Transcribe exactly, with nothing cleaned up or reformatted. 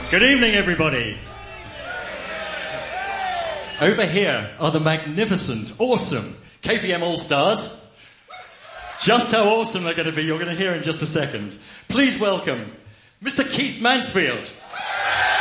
Good evening, everybody. Over here are the magnificent, awesome K P M All-Stars. Just how awesome they're going to be, you're going to hear in just a second. Please welcome Mister Keith Mansfield.